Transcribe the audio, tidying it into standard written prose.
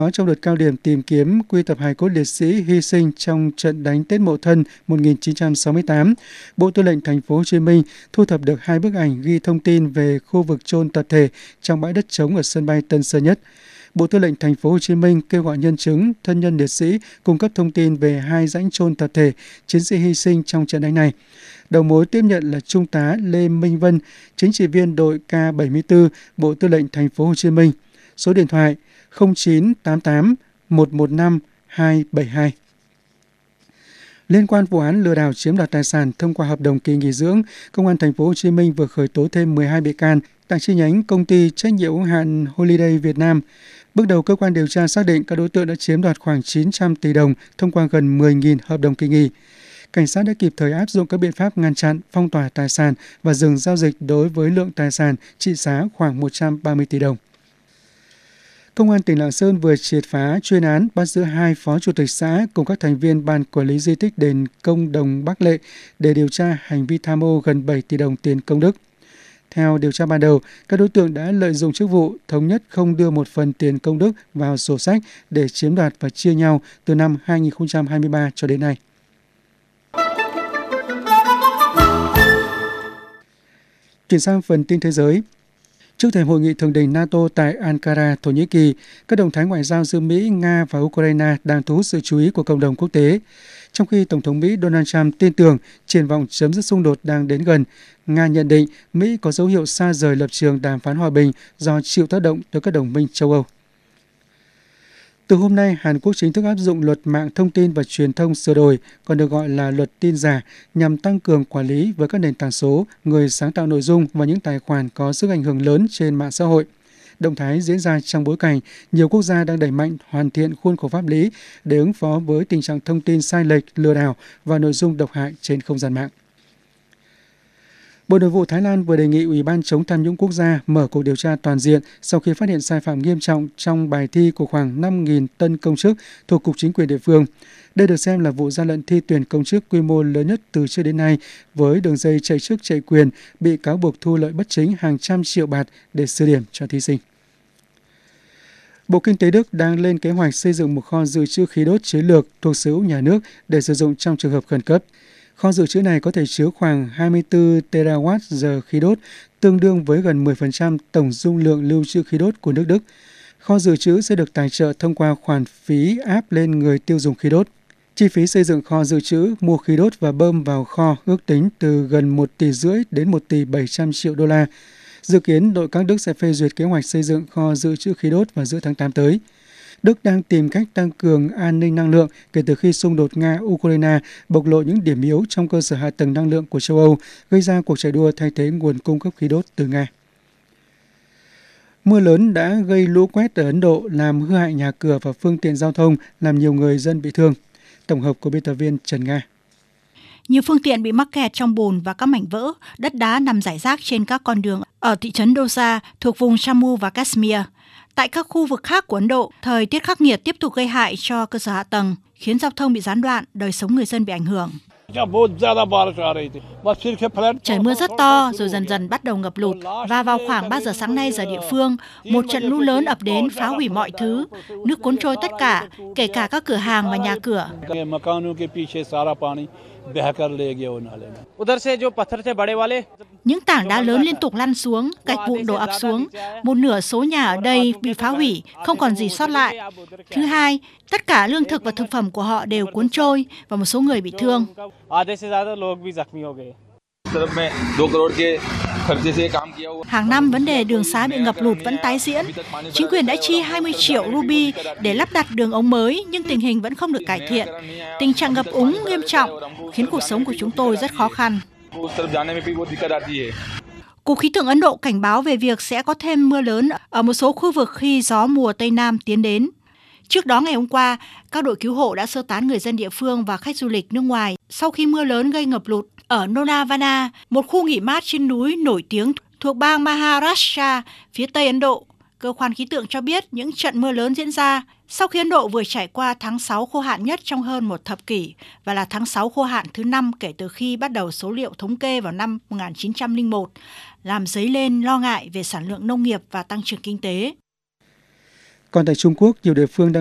Trong đợt cao điểm tìm kiếm quy tập hài cốt liệt sĩ hy sinh trong trận đánh Tết Mậu Thân 1968, Bộ Tư lệnh Thành phố Hồ Chí Minh thu thập được 2 bức ảnh ghi thông tin về khu vực chôn tập thể trong bãi đất trống ở sân bay Tân Sơn Nhất. Bộ Tư lệnh Thành phố Hồ Chí Minh kêu gọi nhân chứng, thân nhân liệt sĩ cung cấp thông tin về 2 rãnh chôn tập thể chiến sĩ hy sinh trong trận đánh này. Đầu mối tiếp nhận là Trung tá Lê Minh Vân, chính trị viên đội K74, Bộ Tư lệnh Thành phố Hồ Chí Minh. Số điện thoại 0988 115 272. Liên quan vụ án lừa đảo chiếm đoạt tài sản thông qua hợp đồng kỳ nghỉ dưỡng, Công an Thành phố Hồ Chí Minh vừa khởi tố thêm 12 bị can tại chi nhánh công ty trách nhiệm hữu hạn Holiday Việt Nam. Bước đầu, cơ quan điều tra xác định các đối tượng đã chiếm đoạt khoảng 900 tỷ đồng thông qua gần 10.000 hợp đồng kỳ nghỉ. Cảnh sát đã kịp thời áp dụng các biện pháp ngăn chặn, phong tỏa tài sản và dừng giao dịch đối với lượng tài sản trị giá khoảng 130 tỷ đồng. Công an tỉnh Lạng Sơn vừa triệt phá chuyên án bắt giữ 2 phó chủ tịch xã cùng các thành viên ban quản lý di tích đền Công Đồng Bắc Lệ để điều tra hành vi tham ô gần 7 tỷ đồng tiền công đức. Theo điều tra ban đầu, các đối tượng đã lợi dụng chức vụ thống nhất không đưa một phần tiền công đức vào sổ sách để chiếm đoạt và chia nhau từ năm 2023 cho đến nay. Chuyển sang phần tin thế giới. Trước thềm hội nghị thượng đỉnh NATO tại Ankara, Thổ Nhĩ Kỳ, các động thái ngoại giao giữa Mỹ, Nga và Ukraine đang thu hút sự chú ý của cộng đồng quốc tế. Trong khi Tổng thống Mỹ Donald Trump tin tưởng triển vọng chấm dứt xung đột đang đến gần, Nga nhận định Mỹ có dấu hiệu xa rời lập trường đàm phán hòa bình do chịu tác động từ các đồng minh châu Âu. Từ hôm nay, Hàn Quốc chính thức áp dụng luật mạng thông tin và truyền thông sửa đổi, còn được gọi là luật tin giả, nhằm tăng cường quản lý với các nền tảng số, người sáng tạo nội dung và những tài khoản có sức ảnh hưởng lớn trên mạng xã hội. Động thái diễn ra trong bối cảnh nhiều quốc gia đang đẩy mạnh hoàn thiện khuôn khổ pháp lý để ứng phó với tình trạng thông tin sai lệch, lừa đảo và nội dung độc hại trên không gian mạng. Bộ Nội vụ Thái Lan vừa đề nghị Ủy ban chống tham nhũng quốc gia mở cuộc điều tra toàn diện sau khi phát hiện sai phạm nghiêm trọng trong bài thi của khoảng 5.000 tân công chức thuộc Cục Chính quyền địa phương. Đây được xem là vụ gian lận thi tuyển công chức quy mô lớn nhất từ trước đến nay, với đường dây chạy chức chạy quyền bị cáo buộc thu lợi bất chính hàng trăm triệu bạt để sửa điểm cho thí sinh. Bộ Kinh tế Đức đang lên kế hoạch xây dựng một kho dự trữ khí đốt chiến lược thuộc sở hữu nhà nước để sử dụng trong trường hợp khẩn cấp. Kho dự trữ này có thể chứa khoảng 24 terawatt-giờ khí đốt, tương đương với gần 10% tổng dung lượng lưu trữ khí đốt của nước Đức. Kho dự trữ sẽ được tài trợ thông qua khoản phí áp lên người tiêu dùng khí đốt. Chi phí xây dựng kho dự trữ, mua khí đốt và bơm vào kho ước tính từ gần 1,5 tỷ đến 1,7 tỷ đô la. Dự kiến đội các Đức sẽ phê duyệt kế hoạch xây dựng kho dự trữ khí đốt vào giữa tháng 8 tới. Đức đang tìm cách tăng cường an ninh năng lượng kể từ khi xung đột Nga-Ukraine bộc lộ những điểm yếu trong cơ sở hạ tầng năng lượng của châu Âu, gây ra cuộc chạy đua thay thế nguồn cung cấp khí đốt từ Nga. Mưa lớn đã gây lũ quét ở Ấn Độ, làm hư hại nhà cửa và phương tiện giao thông, làm nhiều người dân bị thương. Tổng hợp của biên tập viên Trần Nga. Nhiều phương tiện bị mắc kẹt trong bùn và các mảnh vỡ, đất đá nằm rải rác trên các con đường ở thị trấn Dosa thuộc vùng Jammu và Kashmir. Tại các khu vực khác của Ấn Độ, thời tiết khắc nghiệt tiếp tục gây hại cho cơ sở hạ tầng, khiến giao thông bị gián đoạn, đời sống người dân bị ảnh hưởng. Trời mưa rất to rồi dần dần bắt đầu ngập lụt và vào khoảng 3 giờ sáng nay giờ địa phương, một trận lũ lớn ập đến phá hủy mọi thứ, nước cuốn trôi tất cả, kể cả các cửa hàng và nhà cửa. Những tảng đá lớn liên tục lăn xuống, gạch vụn đổ ập xuống. Một nửa số nhà ở đây bị phá hủy, không còn gì sót lại. Thứ hai, tất cả lương thực và thực phẩm của họ đều cuốn trôi và một số người bị thương. Hàng năm vấn đề đường xá bị ngập lụt vẫn tái diễn. Chính quyền đã chi 20 triệu ruby để lắp đặt đường ống mới nhưng tình hình vẫn không được cải thiện. Tình trạng ngập úng nghiêm trọng khiến cuộc sống của chúng tôi rất khó khăn. Cục Khí tượng Ấn Độ cảnh báo về việc sẽ có thêm mưa lớn ở một số khu vực khi gió mùa Tây Nam tiến đến. Trước đó ngày hôm qua, các đội cứu hộ đã sơ tán người dân địa phương và khách du lịch nước ngoài sau khi mưa lớn gây ngập lụt ở Lonavala, một khu nghỉ mát trên núi nổi tiếng thuộc bang Maharashtra, phía Tây Ấn Độ. Cơ quan khí tượng cho biết những trận mưa lớn diễn ra sau khi Ấn Độ vừa trải qua tháng 6 khô hạn nhất trong hơn một thập kỷ và là tháng 6 khô hạn thứ 5 kể từ khi bắt đầu số liệu thống kê vào năm 1901, làm dấy lên lo ngại về sản lượng nông nghiệp và tăng trưởng kinh tế. Còn tại Trung Quốc, nhiều địa phương đang